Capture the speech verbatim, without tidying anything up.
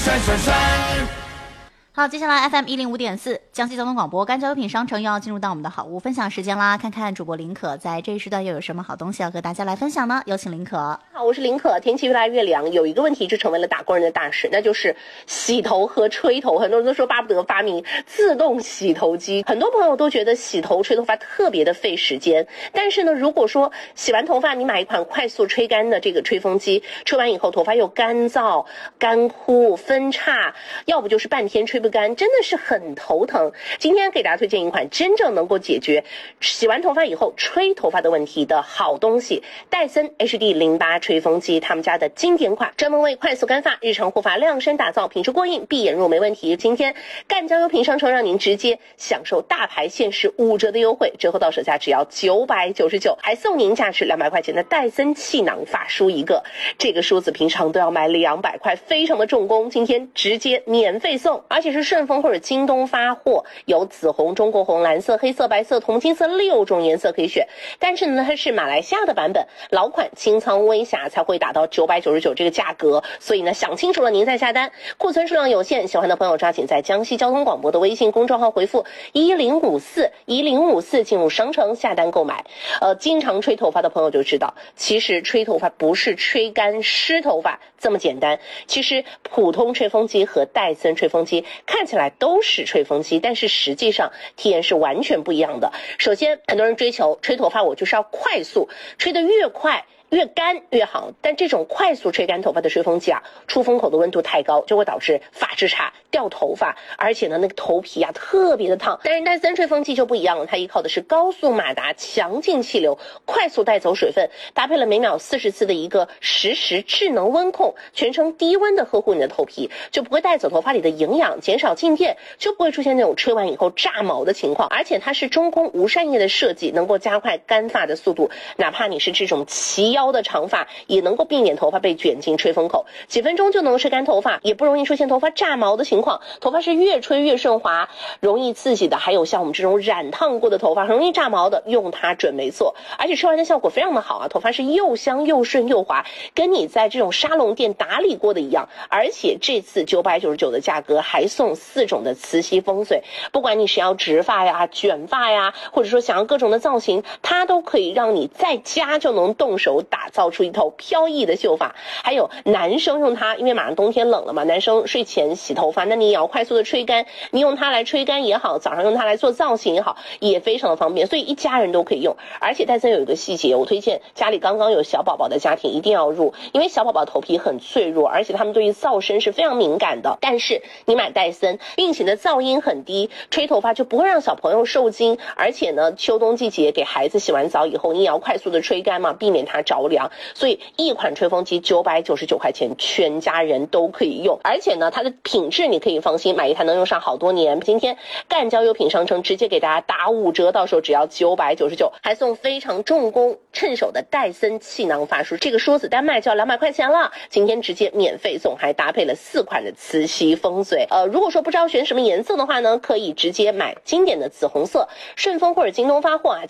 甩甩甩。 好，接下来 F M 一零五点四江西交通广播赣州优品商城又要进入到我们的好物分享时间啦，看看主播林可在这一时段又有什么好东西要和大家来分享呢？有请林可。 好，我是林可。天气越来越凉，有一个问题就成为了打工人的大事，那就是洗头和吹头。很多人都说巴不得发明自动洗头机，很多朋友都觉得洗头吹头发特别的费时间。但是呢，如果说洗完头发你买一款快速吹干的这个吹风机，吹完以后头发又干燥、干枯、分叉，要不就是半天吹不干，真的是很头疼。今天给大家推荐一款真正能够解决洗完头发以后吹头发的问题的好东西——戴森 H D 零八 吹风机，他们家的经典款，专门为快速干发、日常护发量身打造，品质过硬，闭眼入没问题。今天赣江优品商城让您直接享受大牌限时五折的优惠，折后到手价只要九百九十九，还送您价值两百块钱的戴森气囊发梳一个。这个梳子平常都要买两百块，非常的重工，今天直接免费送，而且是顺丰或者京东发货，有紫红、中国红、蓝色、黑色、白色、铜金色六种颜色可以选。但是呢，它是马来西亚的版本，老款清仓微瑕才会打到九百九十九这个价格，所以呢，想清楚了您再下单。库存数量有限，喜欢的朋友抓紧在江西交通广播的微信公众号回复一零五四一零五四进入商城下单购买。呃，经常吹头发的朋友就知道，其实吹头发不是吹干湿头发这么简单。其实普通吹风机和戴森吹风机看起来都是吹风机，但是实际上体验是完全不一样的。首先，很多人追求吹头发我就是要快速，吹得越快越干越好，但这种快速吹干头发的吹风机啊，出风口的温度太高，就会导致发质差、掉头发，而且呢，那个头皮啊特别的烫。但是戴森吹风机就不一样了，它依靠的是高速马达、强劲气流，快速带走水分，搭配了每秒四十次的一个实时智能温控，全程低温的呵护你的头皮，就不会带走头发里的营养，减少静电，就不会出现那种吹完以后炸毛的情况。而且它是中空无扇叶的设计，能够加快干发的速度，哪怕你是这种齐腰的长发，也能够避免头发被卷进吹风口，几分钟就能吹干头发，也不容易出现头发炸毛的情况。头发是越吹越顺滑，容易刺激的还有像我们这种染烫过的头发，很容易炸毛的，用它准没错。而且吹完的效果非常的好啊，头发是又香又顺又滑，跟你在这种沙龙店打理过的一样。而且这次九百九十九的价格还送四种的磁吸风水，不管你是要直发呀、卷发呀，或者说想要各种的造型，它都可以让你在家就能动手打造出一头飘逸的秀发。还有男生用它，因为马上冬天冷了嘛，男生睡前洗头发，那你也要快速的吹干，你用它来吹干也好，早上用它来做造型也好，也非常的方便，所以一家人都可以用。而且戴森有一个细节，我推荐家里刚刚有小宝宝的家庭一定要入，因为小宝宝头皮很脆弱，而且他们对于噪声是非常敏感的。但是你买戴森，并且的噪音很低，吹头发就不会让小朋友受惊。而且呢，秋冬季节给孩子洗完澡以后，你也要快速的吹干嘛，避免它着凉。所以一款吹风机九百九十九块钱，全家人都可以用。而且呢，它的品质你可以放心，买一台能用上好多年。今天赣江优品商城直接给大家打五折，到手只要九百九十九，还送非常重工趁手的戴森气囊发梳，这个梳子单卖就要两百块钱了，今天直接免费送，还搭配了四款的磁吸风水。呃，如果说不知道选什么颜色的话呢，可以直接买经典的紫红色，顺丰或者京东发货啊。